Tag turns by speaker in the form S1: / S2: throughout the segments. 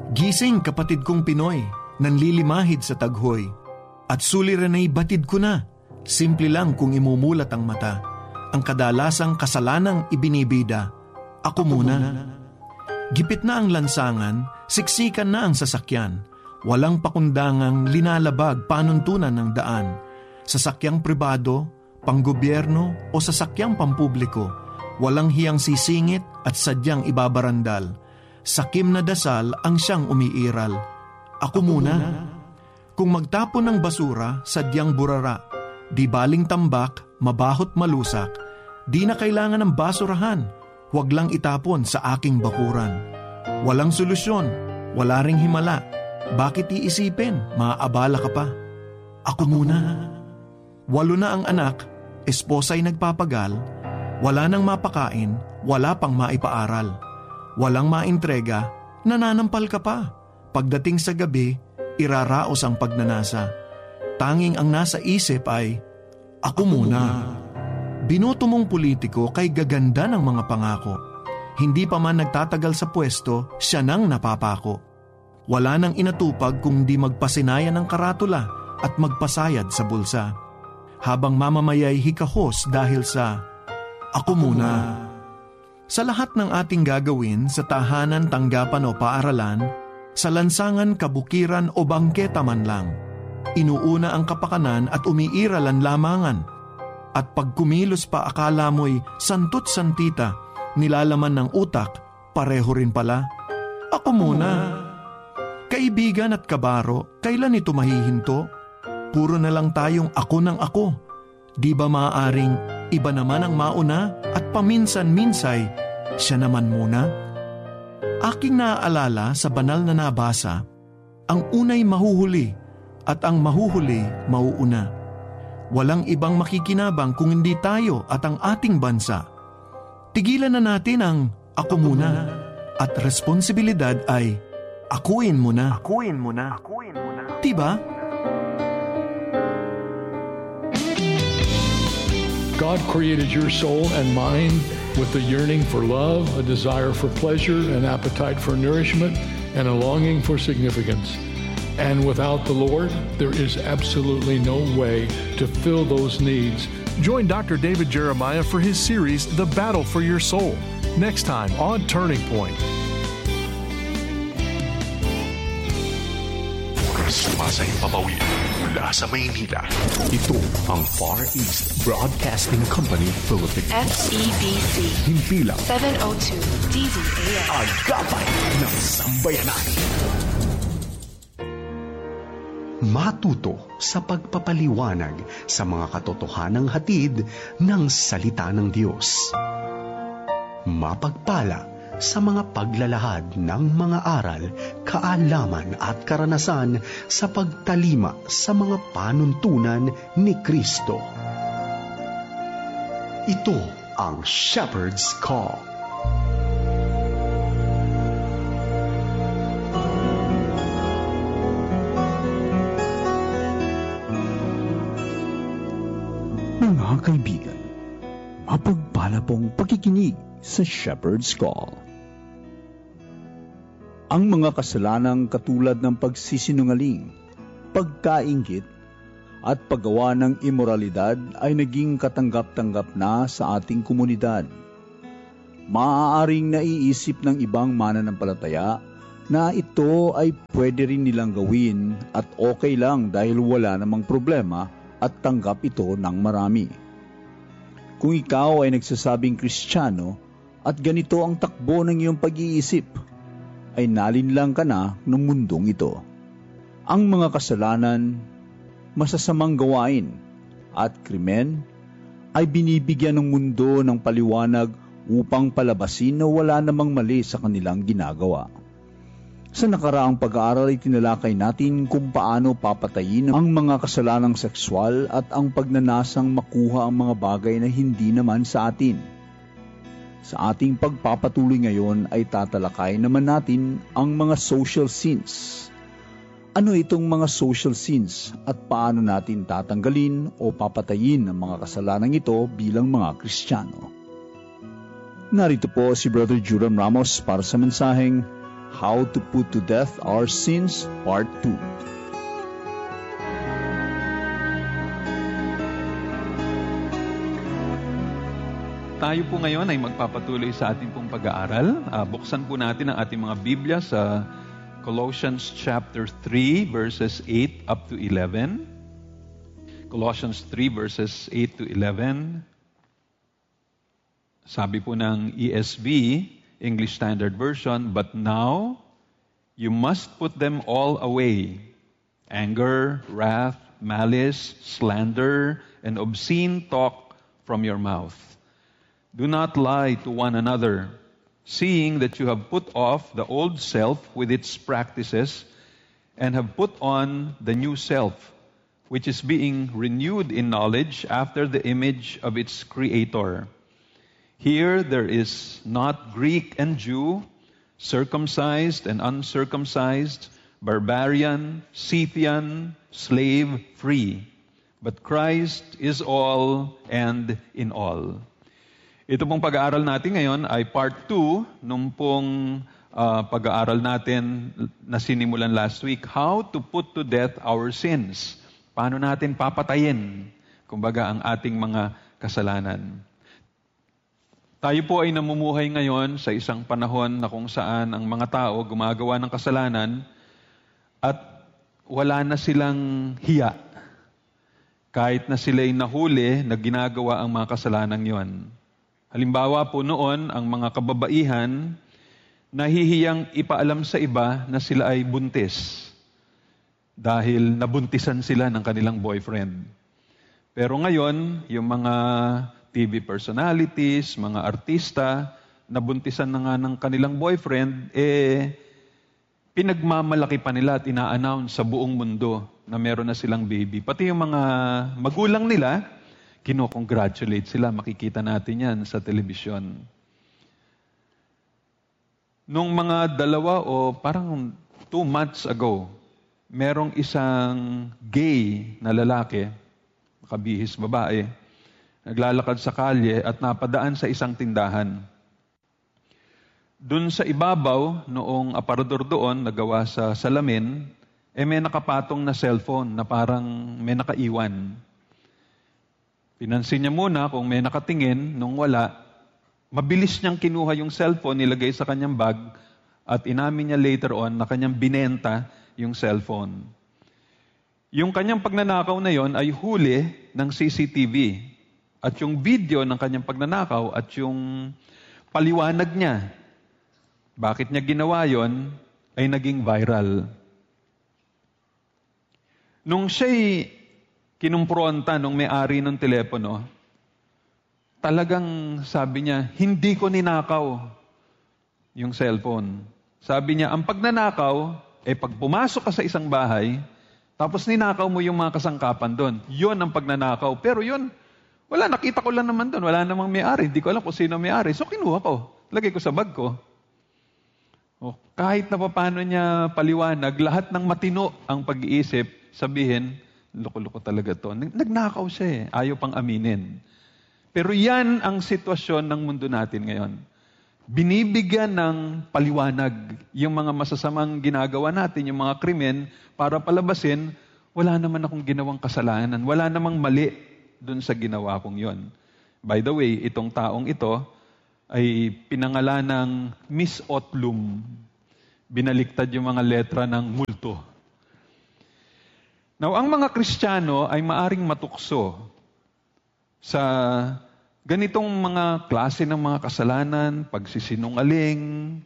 S1: Gising kapatid kong Pinoy, nanlilimahid sa taghoy. At suliran ay batid ko na, simple lang kung imumulat ang mata. Ang kadalasang kasalanang ibinibida, ako muna. Gipit na ang lansangan, siksikan na ang sasakyan. Walang pakundangang linalabag panuntunan ng daan. Sasakyang pribado, panggobyerno o sasakyang pampubliko, walang hiyang sisingit at sadyang ibabarandal. Sakim na dasal ang siyang umiiral. Ako muna. Kung magtapon ng basura, sadyang burara. Di baling tambak, mabahot malusak. Di na kailangan ng basurahan. Huwag lang itapon sa aking bakuran. Walang solusyon, wala ring himala. Bakit iisipin, maaabala ka pa? Ako muna. 8 na ang anak, esposa'y nagpapagal. Wala nang mapakain, wala pang maipaaral. Walang maintrega, nananampal ka pa. Pagdating sa gabi, iraraos ang pagnanasa. Tanging ang nasa isip ay, ako muna. Binoto mong politiko kay gaganda ng mga pangako. Hindi pa man nagtatagal sa pwesto, siya nang napapako. Wala nang inatupag kung di magpasinayan ng karatula at magpasayad sa bulsa. Habang mamamayay hikahos dahil sa, ako muna. Sa lahat ng ating gagawin sa tahanan, tanggapan o paaralan, sa lansangan, kabukiran o bangketa man lang, inuuna ang kapakanan at umiiral ang lamangan. At pag kumilos pa akala mo'y santot-santita, nilalaman ng utak, pareho rin pala. Ako muna. Kaibigan at kabaro, kailan ito mahihinto? Puro na lang tayong ako ng ako. Di ba maaaring iba naman ang mauna at paminsan-minsay siya naman muna? Aking naaalala sa banal na nabasa, ang unay mahuhuli at ang mahuhuli mauuna. Walang ibang makikinabang kung hindi tayo at ang ating bansa. Tigilan na natin ang ako muna at responsibilidad ay akuin mo na. Akuin mo na. Akuin mo na. Diba?
S2: God created your soul and mind with a yearning for love, a desire for pleasure, an appetite for nourishment, and a longing for significance. And without the Lord, there is absolutely no way to fill those needs.
S3: Join Dr. David Jeremiah for his series, The Battle for Your Soul, next time on Turning Point.
S4: Sumasay papawid mula sa Maynila. Ito ang Far East Broadcasting Company Philippines.
S5: FEBC.
S4: Himpilang
S5: 702 DZAM.
S4: Agapay ng Sambayanan. Matuto sa pagpapaliwanag sa mga katotohanang hatid ng salita ng Diyos. Mapagpala sa mga paglalahad ng mga aral, kaalaman at karanasan sa pagtalima sa mga panuntunan ni Kristo. Ito ang Shepherd's Call.
S6: Mga kaibigan, mapagpala pong pakikinig sa Shepherd's Call. Ang mga kasalanang katulad ng pagsisinungaling, pagkainggit, at paggawa ng imoralidad ay naging katanggap-tanggap na sa ating komunidad. Maaaring naiisip ng ibang mananampalataya na ito ay pwede rin nilang gawin at okay lang dahil wala namang problema at tanggap ito ng marami. Kung ikaw ay nagsasabing Kristiyano at ganito ang takbo ng iyong pag-iisip, ay nalinlang ka na ng mundong ito. Ang mga kasalanan, masasamang gawain at krimen ay binibigyan ng mundo ng paliwanag upang palabasin na wala namang mali sa kanilang ginagawa. Sa nakaraang pag-aaral ay tinalakay natin kung paano papatayin ang mga kasalanang sexual at ang pagnanasang makuha ang mga bagay na hindi naman sa atin. Sa ating pagpapatuloy ngayon ay tatalakay naman natin ang mga social sins. Ano itong mga social sins at paano natin tatanggalin o papatayin ang mga kasalanang ito bilang mga Kristiyano? Narito po si Brother Juram Ramos para sa mensaheng How to Put to Death Our Sins, Part 2.
S7: Tayo po ngayon ay magpapatuloy sa ating pong pag-aaral. Buksan po natin ang ating mga Biblia sa Colossians chapter 3 verses 8 up to 11. Colossians 3 verses 8 to 11. Sabi po ng ESV, English Standard Version, "But now you must put them all away. Anger, wrath, malice, slander, and obscene talk from your mouth. Do not lie to one another, seeing that you have put off the old self with its practices and have put on the new self, which is being renewed in knowledge after the image of its Creator. Here there is not Greek and Jew, circumcised and uncircumcised, barbarian, Scythian, slave, free, but Christ is all and in all." Ito pong pag-aaral natin ngayon ay part 2 nung pong pag-aaral natin na sinimulan last week, How to Put to Death Our Sins. Paano natin papatayin, kumbaga, ang ating mga kasalanan. Tayo po ay namumuhay ngayon sa isang panahon na kung saan ang mga tao gumagawa ng kasalanan at wala na silang hiya. Kahit na sila'y nahuli na ginagawa ang mga kasalanan yon. Halimbawa po noon, ang mga kababaihan nahihiyang ipaalam sa iba na sila ay buntis dahil nabuntisan sila ng kanilang boyfriend. Pero ngayon, yung mga TV personalities, mga artista, nabuntisan na nga ng kanilang boyfriend, pinagmamalaki pa nila at ina-announce sa buong mundo na meron na silang baby. Pati yung mga magulang nila, kino-congratulate sila. Makikita natin yan sa telebisyon. Nung mga 2 o parang 2 months ago, merong isang gay na lalaki, makabihis babae, naglalakad sa kalye at napadaan sa isang tindahan. Doon sa ibabaw, noong aparador doon, nagawa sa salamin, may nakapatong na cellphone na parang may nakaiwan. Pinansin niya muna kung may nakatingin, nung wala, mabilis niyang kinuha yung cellphone, nilagay sa kanyang bag, at inamin niya later on na kanyang binenta yung cellphone. Yung kanyang pagnanakaw na yon ay huli ng CCTV. At yung video ng kanyang pagnanakaw at yung paliwanag niya, bakit niya ginawa yon, ay naging viral. Nung siya'y kinumpronta nung may-ari ng telepono, talagang sabi niya, hindi ko ninakaw yung cellphone. Sabi niya, ang pagnanakaw, pag pumasok ka sa isang bahay, tapos ninakaw mo yung mga kasangkapan doon. Yun ang pagnanakaw. Pero yun, wala, nakita ko lang naman doon. Wala namang may-ari. Hindi ko alam kung sino may-ari. So kinuha ko. Lagay ko sa bag ko. Kahit na paano niya paliwanag, lahat ng matino ang pag-iisip, sabihin, loko-loko talaga to. Nagnakaw siya Ayaw pang aminin. Pero yan ang sitwasyon ng mundo natin ngayon. Binibigyan ng paliwanag yung mga masasamang ginagawa natin, yung mga krimen, para palabasin, wala naman akong ginawang kasalanan. Wala namang mali dun sa ginawa kong yon. By the way, itong taong ito ay pinangalan ng Miss Otlum. Binaliktad yung mga letra ng multo. Now, ang mga Kristiyano ay maaring matukso sa ganitong mga klase ng mga kasalanan, pagsisinungaling,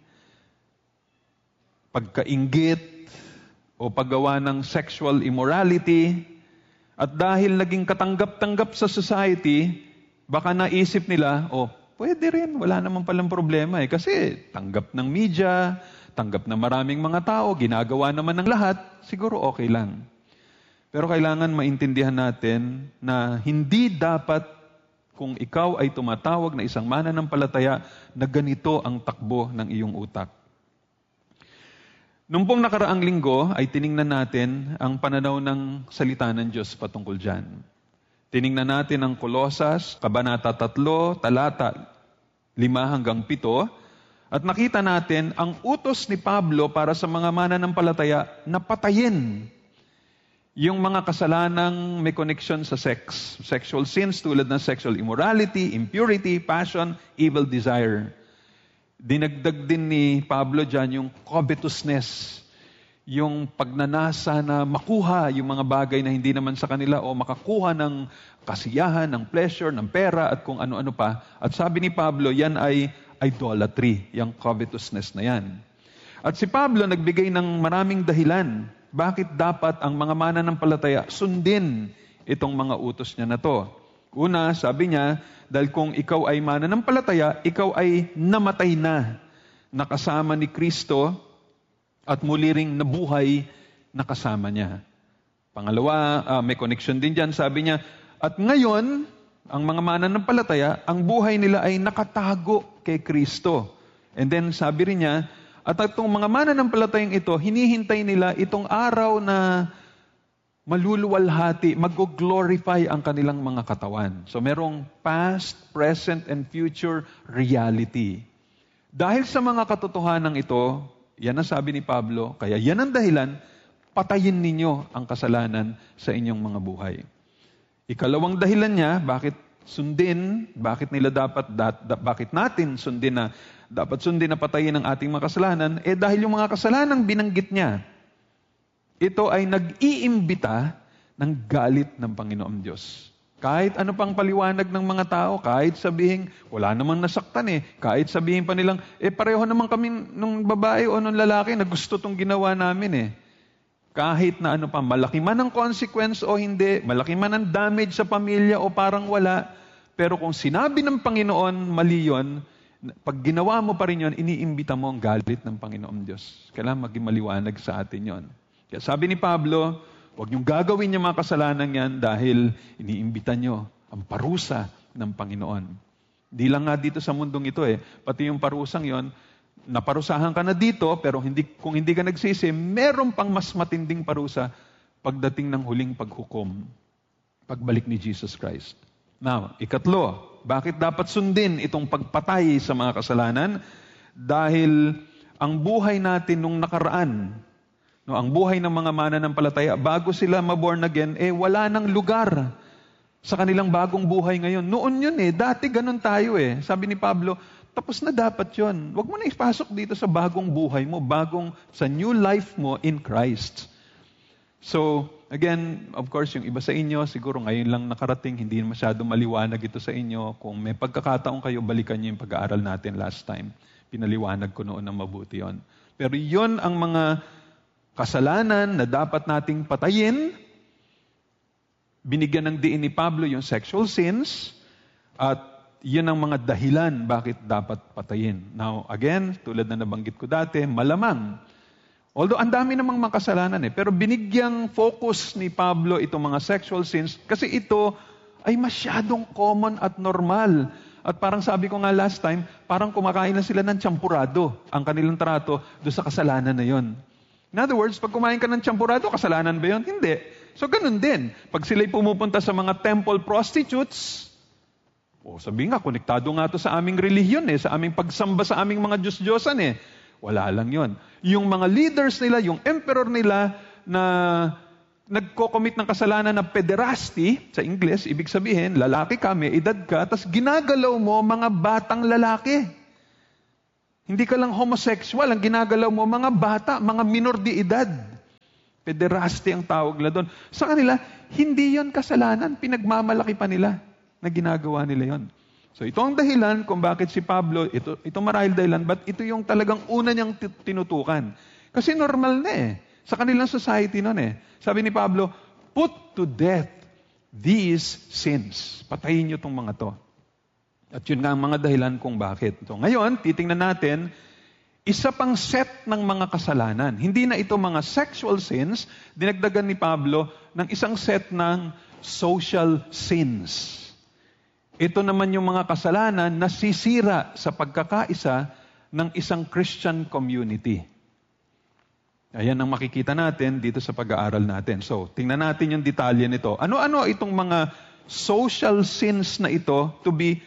S7: pagkainggit, o paggawa ng sexual immorality. At dahil naging katanggap-tanggap sa society, baka naisip nila, pwede rin, wala naman palang problema Kasi tanggap ng media, tanggap ng maraming mga tao, ginagawa naman ng lahat, siguro okay lang. Pero kailangan maintindihan natin na hindi dapat kung ikaw ay tumatawag na isang mananampalataya na ganito ang takbo ng iyong utak. Nung pong nakaraang linggo ay tiningnan natin ang pananaw ng salita ng Diyos patungkol dyan. Tiningnan natin ang Kolosas, Kabanata 3, talata 5 hanggang 7, At nakita natin, ang utos ni Pablo para sa mga mananampalataya na patayin yung mga kasalanang may connection sa sex. Sexual sins tulad ng sexual immorality, impurity, passion, evil desire. Dinagdag din ni Pablo dyan yung covetousness, yung pagnanasa na makuha yung mga bagay na hindi naman sa kanila o makakuha ng kasiyahan, ng pleasure, ng pera at kung ano-ano pa. At sabi ni Pablo, yan ay idolatry, yung covetousness na yan. At si Pablo nagbigay ng maraming dahilan bakit dapat ang mga mananampalataya sundin itong mga utos niya na to. Una, sabi niya, dahil kung ikaw ay mananampalataya, ikaw ay namatay na, nakasama ni Kristo at muli ring nabuhay nakasama niya. Pangalawa, may connection din dyan, sabi niya, at ngayon, ang mga mananampalataya, ang buhay nila ay nakatago kay Kristo. And then sabi rin niya, at itong mga mananampalatayang ito, hinihintay nila itong araw na maluluwalhati, mag-glorify ang kanilang mga katawan. So merong past, present, and future reality. Dahil sa mga katotohanan ito, yan ang sabi ni Pablo, kaya yan ang dahilan, patayin ninyo ang kasalanan sa inyong mga buhay. Ikalawang dahilan niya, bakit natin sundin na, dapat sundin na patayin ang ating mga kasalanan, dahil yung mga kasalanang binanggit niya, ito ay nag-iimbita ng galit ng Panginoon Diyos. Kahit ano pang paliwanag ng mga tao, kahit sabihin, wala namang nasaktan kahit sabihin pa nilang, pareho naman kami nung babae o nung lalaki na gusto tong ginawa namin Kahit na ano pa, malaki man ang consequence o hindi, malaki man ang damage sa pamilya o parang wala, pero kung sinabi ng Panginoon, mali yun, pag ginawa mo pa rin yun, iniimbita mo ang galit ng Panginoon Diyos. Kailangan maging maliwanag sa atin yun. Kaya sabi ni Pablo, huwag niyong gagawin yung mga kasalanan yan dahil iniimbita niyo ang parusa ng Panginoon. Di lang nga dito sa mundong ito pati yung parusang yon, naparusahan ka na dito, pero kung hindi ka nagsisi, meron pang mas matinding parusa pagdating ng huling paghukom, pagbalik ni Jesus Christ. Now, ikatlo, bakit dapat sundin itong pagpatay sa mga kasalanan? Dahil ang buhay natin nung nakaraan, ang buhay ng mga mananampalataya, bago sila maborn again, wala nang lugar sa kanilang bagong buhay ngayon. Noon yun dati ganun tayo Sabi ni Pablo, tapos na dapat yun. Huwag mo na ipasok dito sa bagong buhay mo, sa new life mo in Christ. So, again, of course, yung iba sa inyo, siguro ngayon lang nakarating, hindi masyado maliwanag ito sa inyo. Kung may pagkakataon kayo, balikan niyo yung pag-aaral natin last time. Pinaliwanag ko noon ng mabuti yon. Pero yun ang mga kasalanan na dapat nating patayin. Binigyan ng diin ni Pablo yung sexual sins, at yun ang mga dahilan bakit dapat patayin. Now, again, tulad na nabanggit ko dati, malamang, although ang dami namang mga kasalanan pero binigyang focus ni Pablo itong mga sexual sins kasi ito ay masyadong common at normal. At parang sabi ko nga last time, parang kumakain na sila ng champurado ang kanilang trato doon sa kasalanan na yon. In other words, pag kumain ka ng champurado, kasalanan ba yun? Hindi. So ganun din. Pag sila'y pumupunta sa mga temple prostitutes, sabi nga, konektado nga to sa aming relihiyon sa aming pagsamba sa aming mga Diyos-Diyosan Wala lang yon. Yung mga leaders nila, yung emperor nila na nagko-commit ng kasalanan na pederasty, sa Ingles, ibig sabihin, lalaki ka, may edad ka, tas ginagalaw mo mga batang lalaki. Hindi ka lang homosexual, ang ginagalaw mo mga bata, mga minor de edad. Pederasty ang tawag nila doon. Sa kanila, hindi yon kasalanan, pinagmamalaki pa nila na ginagawa nila yon. So ito ang dahilan kung bakit si Pablo, ito marahil dahilan, but ito yung talagang una niyang tinutukan. Kasi normal na sa kanilang society noon Sabi ni Pablo, put to death these sins. Patayin niyo itong mga to. At yun nga ang mga dahilan kung bakit. So ngayon, titingnan natin, isa pang set ng mga kasalanan. Hindi na ito mga sexual sins, dinagdagan ni Pablo ng isang set ng social sins. Ito naman yung mga kasalanan na sisira sa pagkakaisa ng isang Christian community. Ayan ang makikita natin dito sa pag-aaral natin. So, tingnan natin yung detalye nito. Ano-ano itong mga social sins na ito to be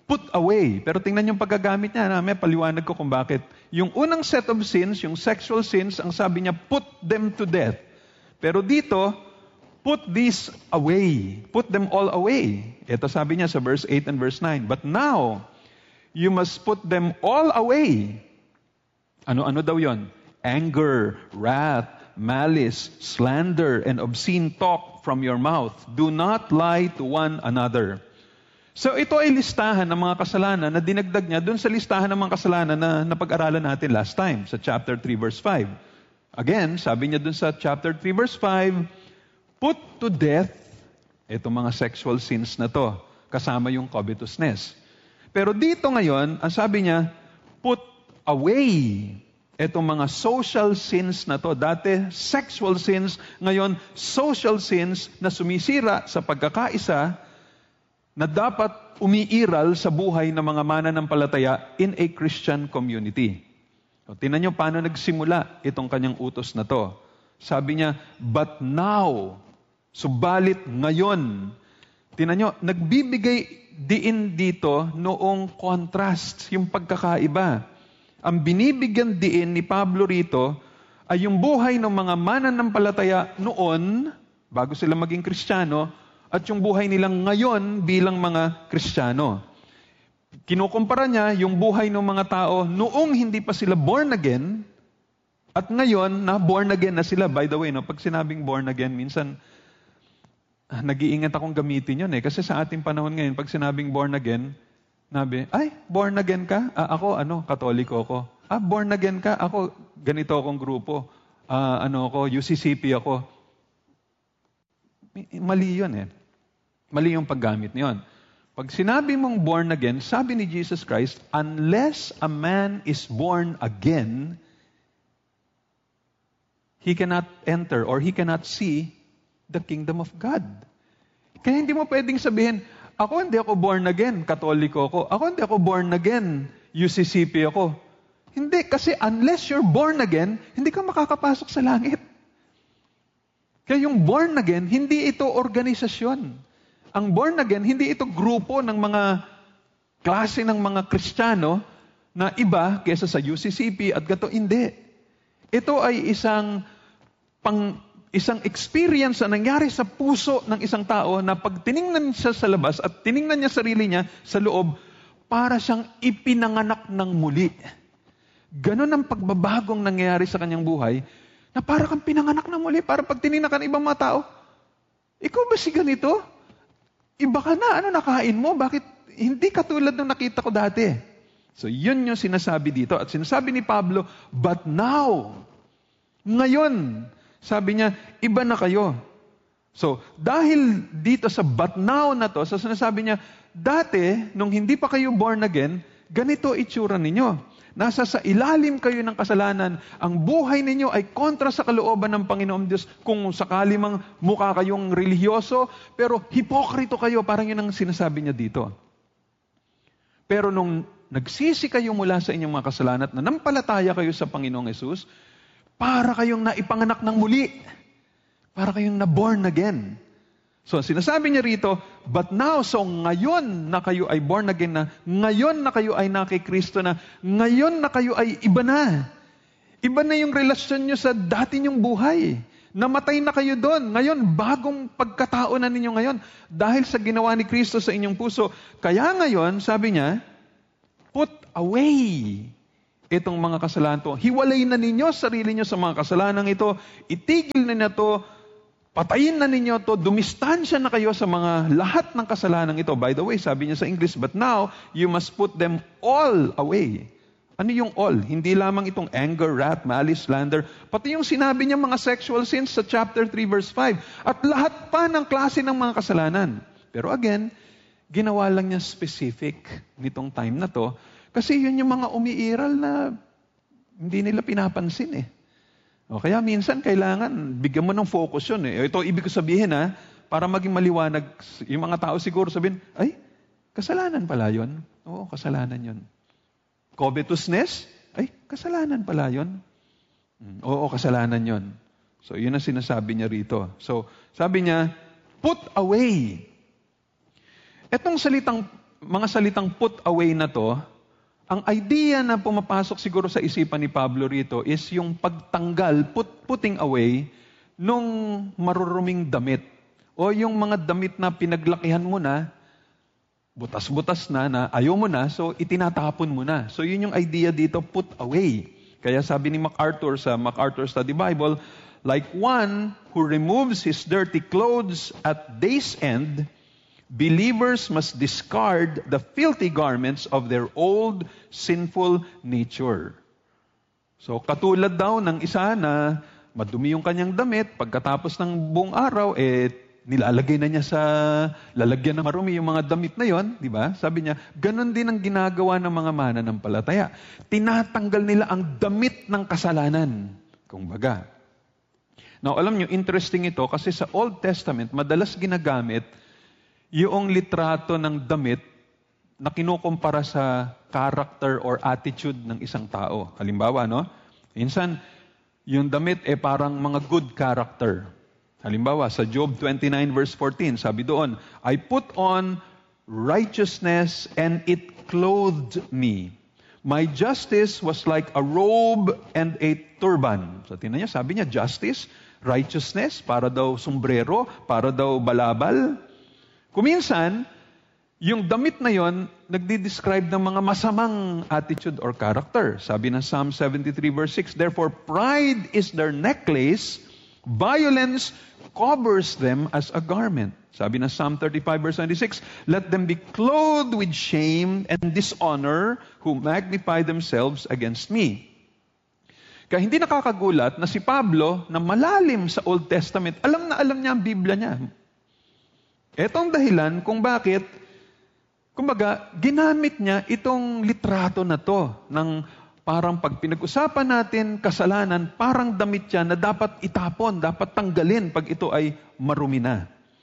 S7: put away. Pero tingnan yung paggagamit niya. May paliwanag ko kung bakit. Yung unang set of sins, yung sexual sins, ang sabi niya, put them to death. Pero dito, put these away. Put them all away. Ito sabi niya sa verse 8 and verse 9. But now, you must put them all away. Ano-ano daw yon? Anger, wrath, malice, slander, and obscene talk from your mouth. Do not lie to one another. So ito ay listahan ng mga kasalanan na dinagdag niya dun sa listahan ng mga kasalanan na napag-aralan natin last time sa chapter 3 verse 5. Again, sabi niya dun sa chapter 3 verse 5, put to death itong mga sexual sins na to, kasama yung covetousness. Pero dito ngayon, ang sabi niya, put away itong mga social sins na to. Dati, sexual sins. Ngayon, social sins na sumisira sa pagkakaisa na dapat umiiral sa buhay ng mga mananampalataya in a Christian community. So, tingnan niyo paano nagsimula itong kanyang utos na to. Sabi niya, but now, subalit ngayon. Tingnan niyo, nagbibigay diin dito noong contrast, yung pagkakaiba. Ang binibigyan diin ni Pablo rito ay yung buhay ng mga mananampalataya noon, bago sila maging Kristiyano, at yung buhay nilang ngayon bilang mga Kristiyano. Kinukumpara niya yung buhay ng mga tao noong hindi pa sila born again, at ngayon na born again na sila. By the way, no, pag sinabing born again, minsan nag-iingat akong gamitin yun kasi sa ating panahon ngayon, pag sinabing born again, nabi, ay, born again ka? Ako, Katoliko ako. Born again ka? Ako, ganito akong grupo. Ako, UCCP ako. Mali yun eh. Mali yung paggamit niyon. Pag sinabi mong born again, sabi ni Jesus Christ, unless a man is born again, he cannot enter or he cannot see the kingdom of God. Kaya hindi mo pwedeng sabihin, ako hindi ako born again, Katoliko ako. Ako hindi ako born again, UCCP ako. Hindi, kasi unless you're born again, hindi ka makakapasok sa langit. Kaya yung born again, hindi ito organisasyon. Ang born again, hindi ito grupo ng mga klase ng mga Kristiyano na iba kaysa sa UCCP at gato. Hindi. Ito ay isang experience na nangyari sa puso ng isang tao na pag tiningnan siya sa labas at tiningnan niya sarili niya sa loob, para siyang ipinanganak ng muli. Ganon ang pagbabagong nangyayari sa kanyang buhay na para kang pinanganak ng muli. Para pag tiningnan ka ng ibang mga tao, ikaw ba si ganito? Iba ka na. Ano nakain mo? Bakit hindi katulad ng nakita ko dati? So yun yung sinasabi dito. At sinasabi ni Pablo, but now, ngayon, sabi niya, iba na kayo. So, dahil dito sa but now na to, sa sinasabi niya, dati, nung hindi pa kayo born again, ganito itsura ninyo. Nasa sa ilalim kayo ng kasalanan, ang buhay ninyo ay kontra sa kalooban ng Panginoon Diyos. Kung sakali mang mukha kayong religyoso, pero hipokrito kayo, parang yun ang sinasabi niya dito. Pero nung nagsisi kayo mula sa inyong mga kasalanan at nanampalataya kayo sa Panginoong Yesus, para kayong naipanganak ng muli. Para kayong na-born again. So, sinasabi niya rito, but now, so ngayon na kayo ay born again na, ngayon na kayo ay na kay Kristo na, ngayon na kayo ay iba na. Iba na yung relasyon nyo sa dati nyong buhay. Namatay na kayo doon. Ngayon, bagong pagkatao na ninyo ngayon. Dahil sa ginawa ni Kristo sa inyong puso. Kaya ngayon, sabi niya, put away itong mga kasalanan to. Hiwalay na ninyo sarili nyo sa mga kasalanan ito. Itigil na ninyo to. Patayin na ninyo to. Dumistansya na kayo sa mga lahat ng kasalanan ito. By the way, sabi niya sa English, but now, you must put them all away. Ano yung all? Hindi lamang itong anger, wrath, malice, slander. Pati yung sinabi niya mga sexual sins sa chapter 3 verse 5. At lahat pa ng klase ng mga kasalanan. Pero again, ginawa lang niya specific nitong time na to. Kasi yun yung mga umiiral na hindi nila pinapansin eh. O kaya minsan kailangan bigyan mo ng focus yun eh. Ito ibig ko sabihin para maging maliwanag, yung mga tao siguro sabihin, ay, kasalanan pala yun. Oo, kasalanan yun. Covetousness, ay, kasalanan pala yun. Oo, kasalanan yun. So yun ang sinasabi niya rito. So sabi niya, put away. Etong salitang mga salitang put away na to, ang idea na pumapasok siguro sa isipan ni Pablo rito is yung pagtanggal, putting away, nung maruruming damit. O yung mga damit na pinaglakihan mo na, butas-butas na ayaw mo na, so itinatapon mo na. So yun yung idea dito, put away. Kaya sabi ni MacArthur sa MacArthur Study Bible, like one who removes his dirty clothes at day's end, believers must discard the filthy garments of their old sinful nature. So katulad daw ng isa na madumi yung kanyang damit, pagkatapos ng buong araw, nilalagay na niya sa lalagyan ng marumi yung mga damit na yon, di ba? Sabi niya, ganun din ang ginagawa ng mga mananampalataya. Tinatanggal nila ang damit ng kasalanan. Kumbaga. Now, alam niyo, interesting ito kasi sa Old Testament, madalas ginagamit yung litrato ng damit na kinukumpara sa character or attitude ng isang tao. Halimbawa, no? Minsan, yung damit parang mga good character. Halimbawa, sa Job 29 verse 14, sabi doon, I put on righteousness and it clothed me. My justice was like a robe and a turban. So, tingnan niya, sabi niya, justice, righteousness, para daw sombrero, para daw balabal. Kuminsan, yung damit na yon nagdi-describe ng mga masamang attitude or character. Sabi ng Psalm 73 verse 6, therefore pride is their necklace, violence covers them as a garment. Sabi ng Psalm 35 verse 26, let them be clothed with shame and dishonor who magnify themselves against me. Kaya hindi nakakagulat na si Pablo, na malalim sa Old Testament, alam na alam niya ang Biblia niya. Ito ang dahilan kung bakit, kumbaga, ginamit niya itong litrato na to ng parang pag pinag-usapan natin kasalanan, parang damit siya na dapat itapon, dapat tanggalin pag ito ay marumi na.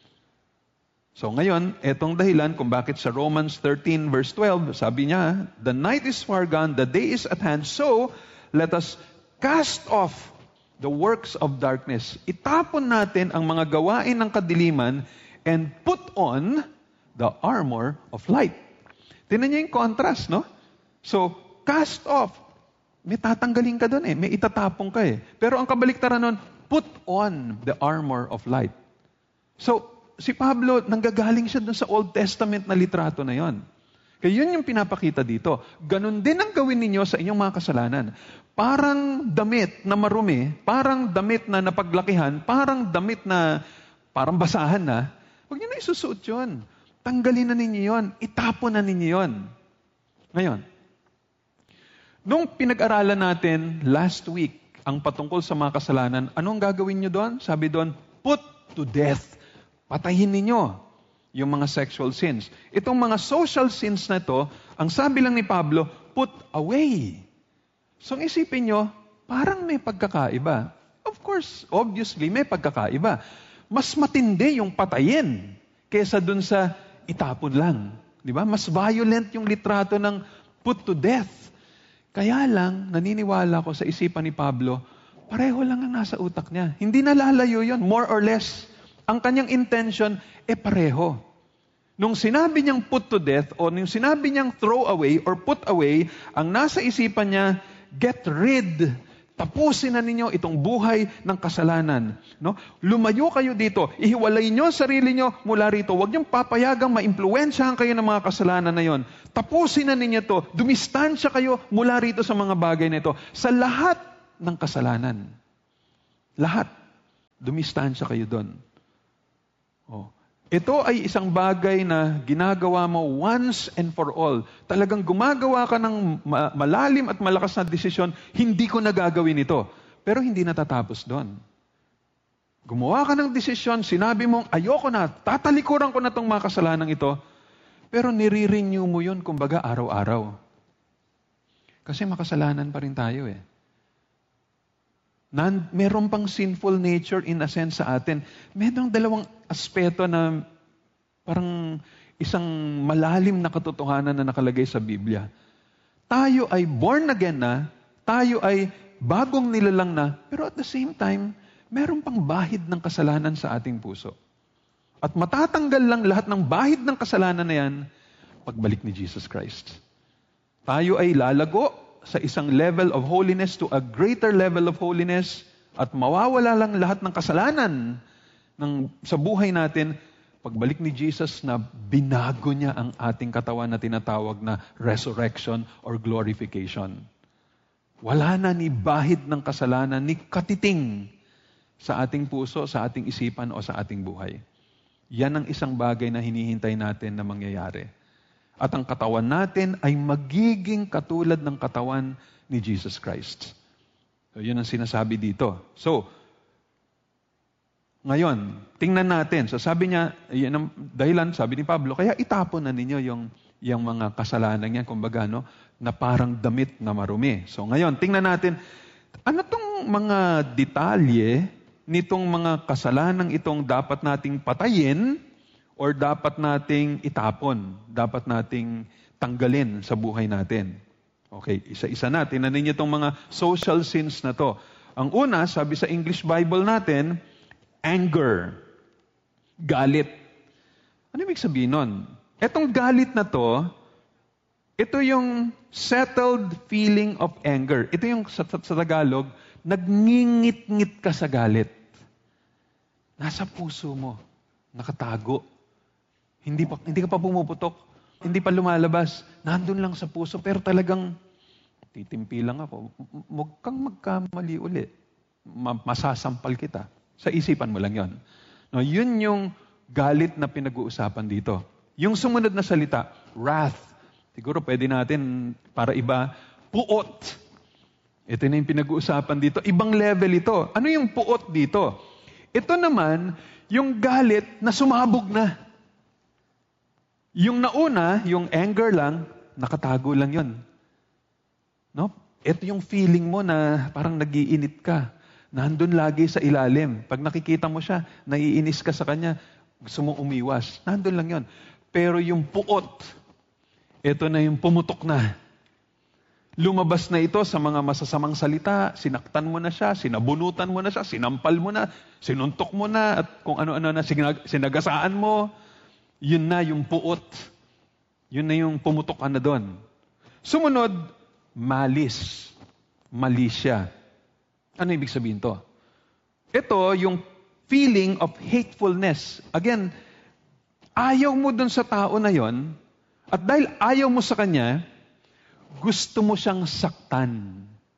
S7: So ngayon, etong dahilan kung bakit sa Romans 13 verse 12, sabi niya, the night is far gone, the day is at hand, so let us cast off the works of darkness. Itapon natin ang mga gawain ng kadiliman and put on the armor of light. Tingnan niyo yung contrast, no? So, cast off. May tatanggalin ka doon may itatapong ka Pero ang kabaliktaran nun, put on the armor of light. So, si Pablo, nanggagaling siya doon sa Old Testament na litrato na yon. Kaya yun yung pinapakita dito. Ganon din ang gawin ninyo sa inyong mga kasalanan. Parang damit na marumi, parang damit na napaglakihan, parang damit na parang basahan na, huwag niyo na isusuot yun. Tanggalin na ninyo yun. Itapon na ninyo yun. Ngayon, nung pinag-aralan natin last week ang patungkol sa mga kasalanan, anong gagawin nyo doon? Sabi doon, put to death. Patayin ninyo yung mga sexual sins. Itong mga social sins na ito, ang sabi lang ni Pablo, put away. So isipin nyo, parang may pagkakaiba. Of course, obviously, may pagkakaiba. Mas matindi yung patayin kaysa dun sa itapon lang. Di ba? Mas violent yung litrato ng put to death. Kaya lang, naniniwala ko sa isipan ni Pablo, pareho lang ang nasa utak niya. Hindi nalalayo yun, more or less. Ang kanyang intention, pareho. Nung sinabi niyang put to death, o nung sinabi niyang throw away or put away, ang nasa isipan niya, get rid. Tapusin na ninyo itong buhay ng kasalanan. No? Lumayo kayo dito. Ihiwalay nyo sarili nyo mula rito. Huwag niyong papayagang maimpluwensyahan kayo ng mga kasalanan na yon. Tapusin na ninyo to. Dumistansya kayo mula rito sa mga bagay na ito. Sa lahat ng kasalanan. Lahat. Dumistansya kayo doon. Oh. Ito ay isang bagay na ginagawa mo once and for all. Talagang gumagawa ka ng malalim at malakas na desisyon, hindi ko na gagawin ito. Pero hindi natatapos doon. Gumawa ka ng desisyon, sinabi mong, ayoko na, tatalikuran ko na itong mga kasalanang ito. Pero nire-renew mo yun, kumbaga, araw-araw. Kasi makasalanan pa rin tayo meron pang sinful nature in a sense sa atin. Merong dalawang aspeto na parang isang malalim na katotohanan na nakalagay sa Biblia. Tayo ay born again na, tayo ay bagong nilalang na, pero at the same time, meron pang bahid ng kasalanan sa ating puso. At matatanggal lang lahat ng bahid ng kasalanan na yan pagbalik ni Jesus Christ. Tayo ay lalago sa isang level of holiness to a greater level of holiness at mawawala lang lahat ng kasalanan sa buhay natin pagbalik ni Jesus na binago niya ang ating katawan na tinatawag na resurrection or glorification. Wala na ni bahid ng kasalanan, ni katiting sa ating puso, sa ating isipan o sa ating buhay. Yan ang isang bagay na hinihintay natin na mangyayari. At ang katawan natin ay magiging katulad ng katawan ni Jesus Christ. So, yun ang sinasabi dito. So, ngayon, tingnan natin. So, sabi niya, yan ang dahilan, sabi ni Pablo, kaya itapon na ninyo yung mga kasalanan niya, kumbaga, no, na parang damit na marumi. So, ngayon, tingnan natin, ano tong mga detalye nitong mga kasalanang itong dapat nating patayin or dapat nating itapon, dapat nating tanggalin sa buhay natin. Okay, isa-isa natin. Tingnan ninyo itong mga social sins na to. Ang una, sabi sa English Bible natin, anger. Galit. Ano ibig sabihin nun? Etong galit na to, ito yung settled feeling of anger. Ito yung sa Tagalog, nagngingit-ngit ka sa galit. Nasa puso mo, nakatago. Hindi ka pa pumuputok, hindi pa lumalabas. Nandun lang sa puso, pero talagang titimpi lang ako. Huwag kang magkamali uli. Masasampal kita. Sa isipan mo lang yon. No, yun yung galit na pinag-uusapan dito. Yung sumunod na salita, wrath. Siguro pwede natin, para iba, puot. Ito na yung pinag-uusapan dito. Ibang level ito. Ano yung puot dito? Ito naman, yung galit na sumabog na. Yung nauna, yung anger lang, nakatago lang yun. No? Ito yung feeling mo na parang nagiinit ka. Nandun lagi sa ilalim. Pag nakikita mo siya, naiinis ka sa kanya, gusto mo umiwas. Nandun lang yun. Pero yung puot, ito na yung pumutok na. Lumabas na ito sa mga masasamang salita, sinaktan mo na siya, sinabunutan mo na siya, sinampal mo na, sinuntok mo na, at kung ano-ano na sinagasaan mo. Yun na yung puot. Yun na yung pumutok ka na doon. Sumunod, malis. Malisya. Ano ibig sabihin to? Ito, yung feeling of hatefulness. Again, ayaw mo doon sa tao na yon, at dahil ayaw mo sa kanya, gusto mo siyang saktan.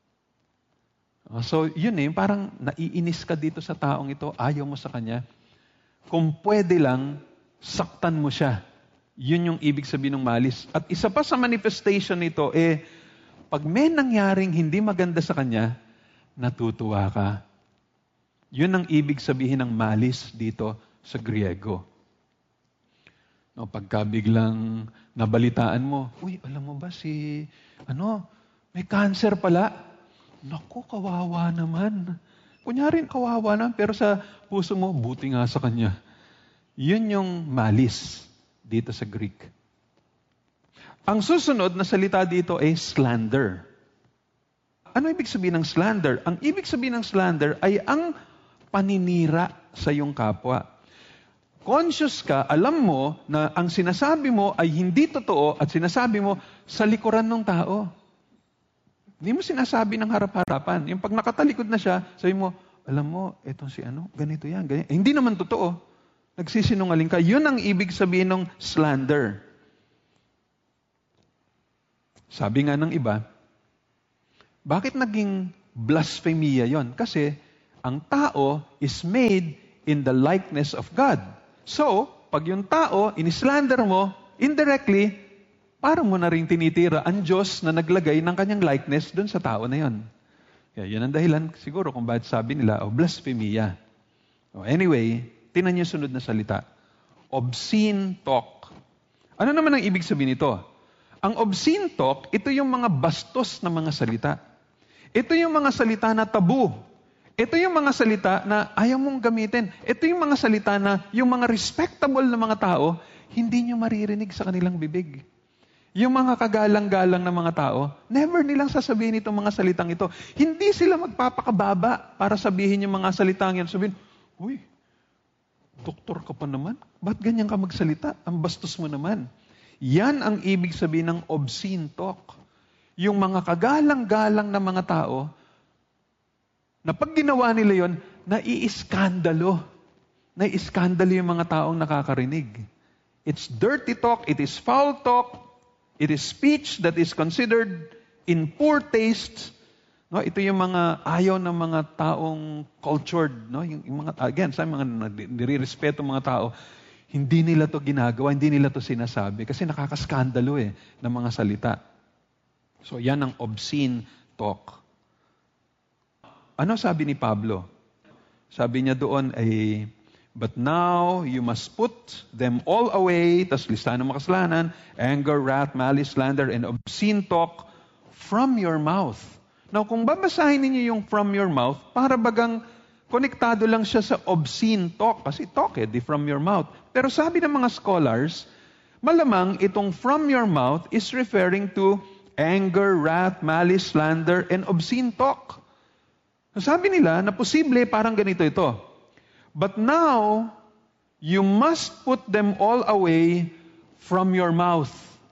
S7: So, yun parang naiinis ka dito sa taong ito, ayaw mo sa kanya. Kung pwede lang, saktan mo siya. Yun yung ibig sabihin ng malis. At isa pa sa manifestation nito, pag may nangyaring hindi maganda sa kanya, natutuwa ka. Yun ang ibig sabihin ng malis dito sa Griego. No, pagka biglang nabalitaan mo, uy, alam mo ba may cancer pala? Naku, kawawa naman. Kunyari, kawawa naman, pero sa puso mo, buti nga sa kanya. Yun yung malis dito sa Greek. Ang susunod na salita dito ay slander. Ano ibig sabihin ng slander? Ang ibig sabihin ng slander ay ang paninira sa iyong kapwa. Conscious ka, alam mo na ang sinasabi mo ay hindi totoo at sinasabi mo sa likuran ng tao. Hindi mo sinasabi ng harap-harapan. Yung pag nakatalikod na siya, sabi mo, alam mo, etong ganito yan, ganyan. Hindi naman totoo. Nagsisinungaling ka. Yun ang ibig sabihin ng slander. Sabi nga ng iba, bakit naging blasphemia yon? Kasi ang tao is made in the likeness of God. So, pag yung tao, inislander mo, indirectly, parang mo na rin tinitira ang Diyos na naglagay ng kanyang likeness dun sa tao na yon. Kaya yun ang dahilan siguro kung bakit sabi nila, blasphemia. Anyway, tingnan niyo sunod na salita. Obscene talk. Ano naman ang ibig sabihin nito? Ang obscene talk, ito yung mga bastos na mga salita. Ito yung mga salita na tabu. Ito yung mga salita na ayaw mong gamitin. Ito yung mga salita na yung mga respectable na mga tao, hindi nyo maririnig sa kanilang bibig. Yung mga kagalang-galang na mga tao, never nilang sasabihin itong mga salitang ito. Hindi sila magpapakababa para sabihin yung mga salitang yan. Sabihin, uy, doktor ka pa naman? Ba't ganyan ka magsalita? Ang bastos mo naman. Yan ang ibig sabihin ng obscene talk. Yung mga kagalang-galang na mga tao, na pag ginawa nila yon, naiiskandalo. Naiiskandalo yung mga taong nakakarinig. It's dirty talk, it is foul talk, it is speech that is considered in poor taste. No, ito yung mga ayaw ng mga taong cultured, no? Yung mga, again, sa mga nire-respeto mga tao, hindi nila to ginagawa, hindi nila to sinasabi kasi nakakaskandalo ng mga salita. So yan ang obscene talk. Ano sabi ni Pablo? Sabi niya doon ay, but now you must put them all away, tas listahan ng mga kasalanan, anger, wrath, malice, slander, and obscene talk from your mouth. Now, kung babasahin ninyo yung from your mouth, para bagang konektado lang siya sa obscene talk. Kasi talk di from your mouth. Pero sabi ng mga scholars, malamang itong from your mouth is referring to anger, wrath, malice, slander, and obscene talk. So sabi nila na posible parang ganito ito. But now, you must put them all away from your mouth.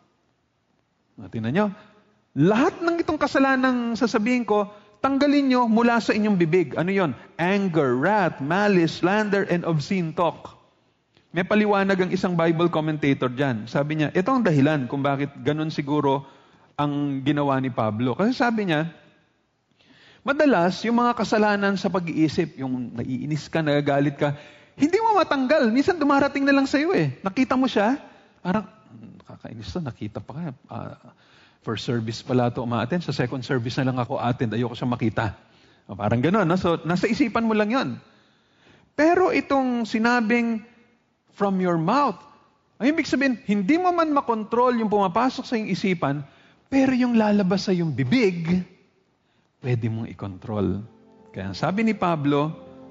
S7: Tingnan nyo. Lahat ng itong kasalanang sasabihin ko, tanggalin nyo mula sa inyong bibig. Ano yon? Anger, wrath, malice, slander, and obscene talk. May paliwanag ang isang Bible commentator dyan. Sabi niya, ito ang dahilan kung bakit ganun siguro ang ginawa ni Pablo. Kasi sabi niya, madalas, yung mga kasalanan sa pag-iisip, yung naiinis ka, nagagalit ka, hindi mo matanggal. Minsan dumarating na lang sa'yo Nakita mo siya, parang, kakainis to, nakita pa ka. First service pala ito umaattend, sa second service na lang ako attend, ayoko siya makita. Parang gano'n, no? So, nasa isipan mo lang yon. Pero itong sinabing from your mouth, ang ibig sabihin, hindi mo man makontrol yung pumapasok sa iyong isipan, pero yung lalabas sa iyong bibig, pwede mong i-control. Kaya sabi ni Pablo,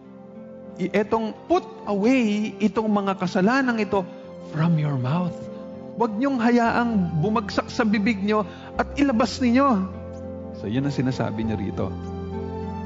S7: etong put away itong mga kasalanang ito from your mouth. Huwag niyong hayaang bumagsak sa bibig niyo at ilabas ninyo. So yun ang sinasabi niya rito.